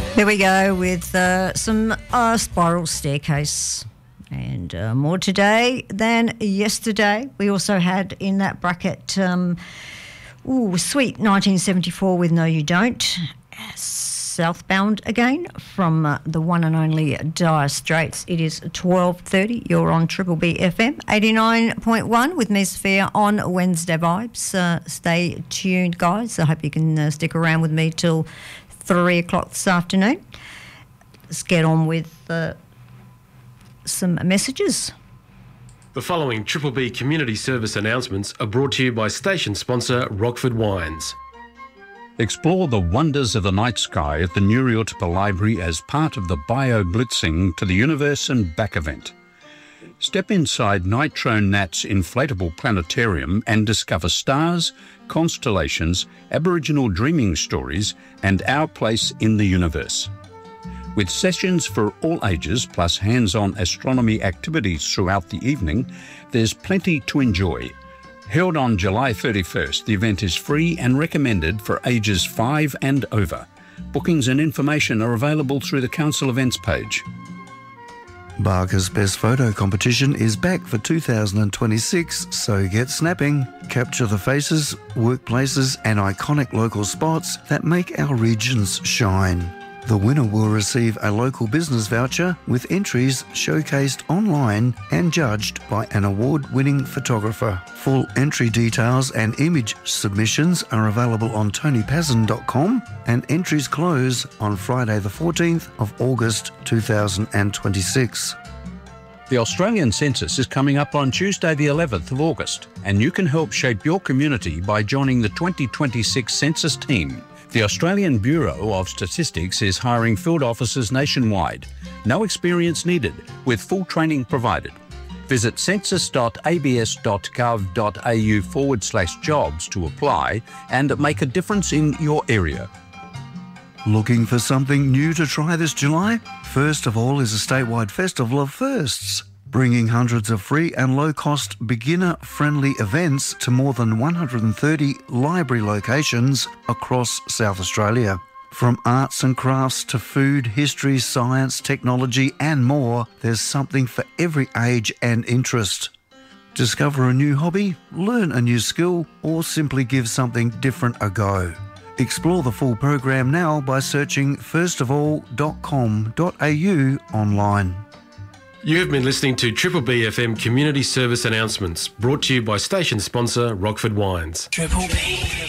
There we go with some Spiral Staircase. And more today than yesterday. We also had in that bracket Sweet 1974 with No You Don't. Southbound again from the one and only Dire Straits. It is 12:30. You're on Triple B FM 89.1 with me, Sophia, on Wednesday Vibes. Stay tuned, guys. I hope you can stick around with me till 3 o'clock this afternoon. Let's get on with some messages. The following Triple B community service announcements are brought to you by station sponsor Rockford Wines. Explore the wonders of the night sky at the Nuriotpa Library as part of the Bio Blitzing to the Universe and Back event. Step inside Nitro Nat's inflatable planetarium and discover stars, constellations, Aboriginal dreaming stories, and our place in the universe. With sessions for all ages plus hands-on astronomy activities throughout the evening, there's plenty to enjoy. Held on July 31st, the event is free and recommended for ages 5 and over. Bookings and information are available through the Council Events page. Barker's Best Photo Competition is back for 2026, so get snapping. Capture the faces, workplaces and iconic local spots that make our regions shine. The winner will receive a local business voucher with entries showcased online and judged by an award-winning photographer. Full entry details and image submissions are available on tonypazin.com and entries close on Friday the 14th of August 2026. The Australian Census is coming up on Tuesday the 11th of August, and you can help shape your community by joining the 2026 Census team. The Australian Bureau of Statistics is hiring field officers nationwide. No experience needed, with full training provided. Visit census.abs.gov.au/jobs to apply and make a difference in your area. Looking for something new to try this July? First of all is a statewide festival of firsts, bringing hundreds of free and low-cost beginner-friendly events to more than 130 library locations across South Australia. From arts and crafts to food, history, science, technology and more, there's something for every age and interest. Discover a new hobby, learn a new skill, or simply give something different a go. Explore the full program now by searching firstofall.com.au online. You have been listening to Triple B FM community service announcements brought to you by station sponsor Rockford Wines. Triple B.